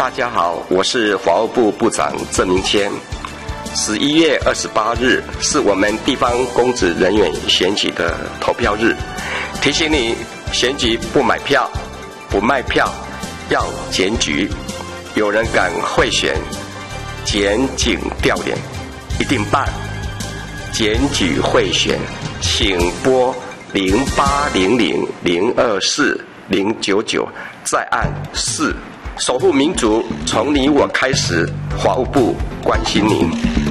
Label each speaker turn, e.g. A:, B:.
A: 大家好，我是法务部部长郑明谦。11月28日是我们地方公职人员选举的投票日，提醒你选举不买票、不卖票，要检举。有人敢贿选、检警调脸，一定办。检举贿选，请拨0800024099，再按4。守护民主，从你我开始。法务部关心您。